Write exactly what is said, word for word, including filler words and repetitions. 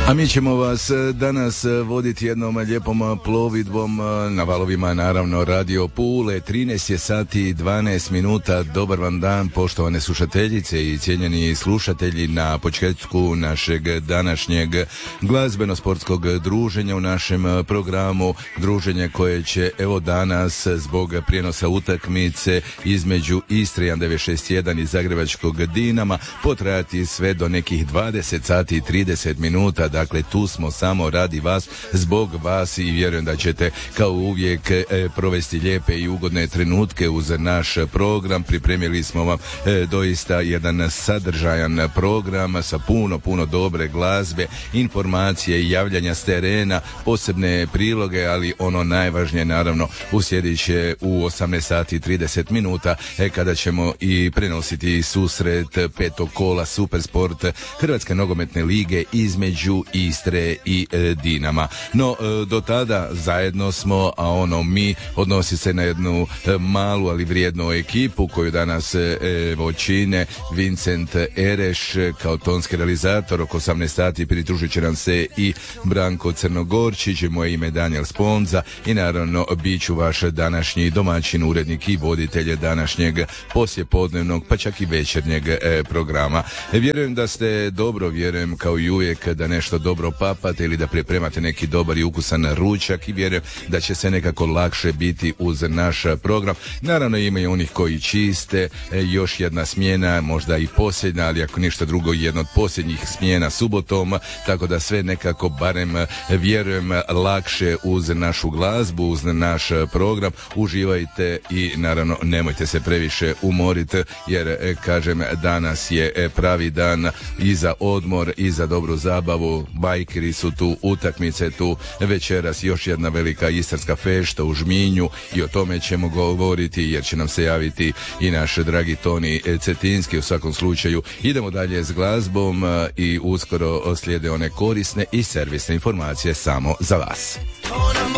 A mi ćemo vas danas voditi jednom lijepom plovidbom na valovima, naravno, Radio Pule. trinaest je sati i dvanaest minuta. Dobar vam dan, poštovane slušateljice i cijenjeni slušatelji, na početku našeg današnjeg glazbeno-sportskog druženja u našem programu. Druženje koje će, evo, danas zbog prijenosa utakmice između Istre jedan devet šest jedan i Zagrebačkog Dinama potrajati sve do nekih dvadeset sati i trideset minuta. Dakle, tu smo samo radi vas, zbog vas, i vjerujem da ćete kao uvijek e, provesti lijepe i ugodne trenutke uz naš program. Pripremili smo vam e, doista jedan sadržajan program sa puno, puno dobre glazbe, informacije i javljanja s terena, posebne priloge, ali ono najvažnije, naravno, uslijedit će u osamnaest sati i trideset minuta e, kada ćemo i prenositi susret petog kola Supersport Hrvatske nogometne lige između Istre i e, Dinama. No, e, do tada zajedno smo, a ono mi odnosi se na jednu e, malu, ali vrijednu ekipu koju danas e, evo čine Vincent Ereš kao tonski realizator. Oko osamnaest sati pridružit će nam se i Branko Crnogorčić, moje ime Daniel Sponza, i naravno bit ću vaš današnji domaćin, urednik i voditelj današnjeg poslijepodnevnog, pa čak i večernjeg e, programa. E, vjerujem da ste dobro, vjerujem kao i uvijek da nešto dobro papate ili da pripremate neki dobar i ukusan ručak, i vjerujem da će se nekako lakše biti uz naš program. Naravno, ima i onih koji čiste, e, još jedna smjena, možda i posljednja, ali ako ništa drugo, jedna od posljednjih smjena subotom, tako da sve nekako, barem vjerujem, lakše uz našu glazbu, uz naš program. Uživajte i naravno nemojte se previše umoriti, jer e, kažem, danas je e, pravi dan i za odmor i za dobru zabavu. Bajkeri su tu, utakmice tu, večeras još jedna velika istarska fešta u Žminju, i o tome ćemo govoriti jer će nam se javiti i naš dragi Toni Cetinski. U svakom slučaju idemo dalje s glazbom i uskoro slijede one korisne i servisne informacije samo za vas.